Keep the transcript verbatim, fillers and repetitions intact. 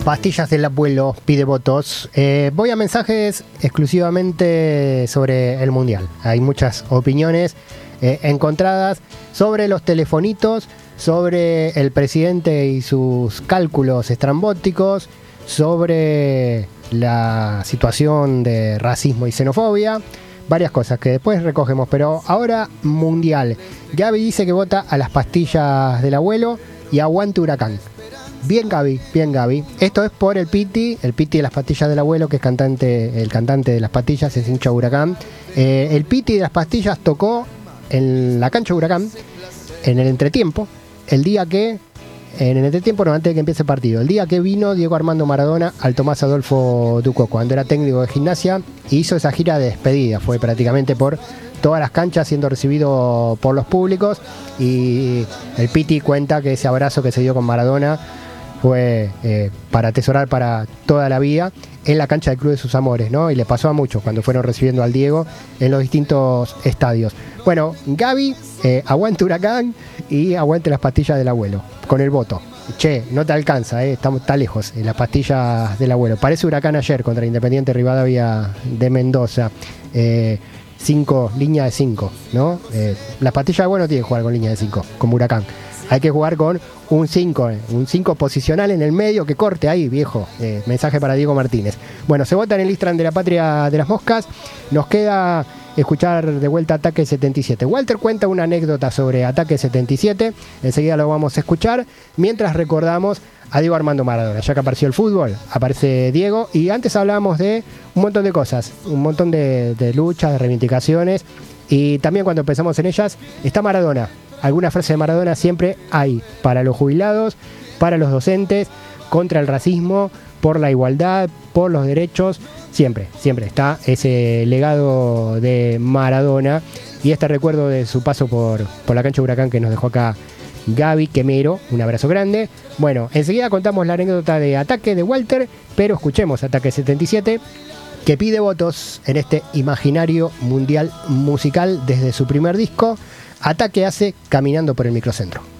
Pastillas del abuelo pide votos. Eh, voy a mensajes exclusivamente sobre el Mundial. Hay muchas opiniones eh, encontradas sobre los telefonitos, sobre el presidente y sus cálculos estrambóticos, sobre la situación de racismo y xenofobia. Varias cosas que después recogemos, pero ahora Mundial. Gaby dice que vota a las pastillas del abuelo y aguante Huracán. Bien Gaby, bien Gaby. Esto es por el Piti, el Piti de las pastillas del abuelo, que es cantante, el cantante de las pastillas, es hincha de Huracán. Eh, el Piti de las pastillas tocó en la cancha de Huracán, en el entretiempo, el día que, en el entretiempo no, antes de que empiece el partido, el día que vino Diego Armando Maradona al Tomás Adolfo Ducó, cuando era técnico de Gimnasia, y hizo esa gira de despedida, fue prácticamente por todas las canchas siendo recibido por los públicos, y el Piti cuenta que ese abrazo que se dio con Maradona fue eh, para atesorar para toda la vida en la cancha del Club de sus Amores, ¿no? Y le pasó a muchos cuando fueron recibiendo al Diego en los distintos estadios. Bueno, Gaby, eh, aguante Huracán y aguante las pastillas del abuelo, con el voto. Che, no te alcanza, eh, está, está lejos, eh, las pastillas del abuelo. Parece Huracán ayer contra Independiente Rivadavia de Mendoza. Eh, cinco, línea de cinco, ¿no? Eh, las pastillas del abuelo no tienen que jugar con línea de cinco, como Huracán. Hay que jugar con un cinco, un cinco posicional en el medio que corte ahí, viejo. Eh, mensaje para Diego Martínez. Bueno, se vota en el Istran de la Patria de las Moscas. Nos queda escuchar de vuelta Ataque setenta y siete. Walter cuenta una anécdota sobre Ataque setenta y siete. Enseguida lo vamos a escuchar. Mientras recordamos a Diego Armando Maradona. Ya que apareció el fútbol, aparece Diego. Y antes hablábamos de un montón de cosas. Un montón de, de luchas, de reivindicaciones. Y también cuando pensamos en ellas, está Maradona. Alguna frase de Maradona siempre hay para los jubilados, para los docentes, contra el racismo, por la igualdad, por los derechos. Siempre, siempre está ese legado de Maradona y este recuerdo de su paso por, por la cancha de Huracán que nos dejó acá Gaby Quemero. Un abrazo grande. Bueno, enseguida contamos la anécdota de Ataque de Walter, pero escuchemos Ataque setenta y siete, que pide votos en este imaginario mundial musical desde su primer disco. Ataque hace Caminando por el Microcentro.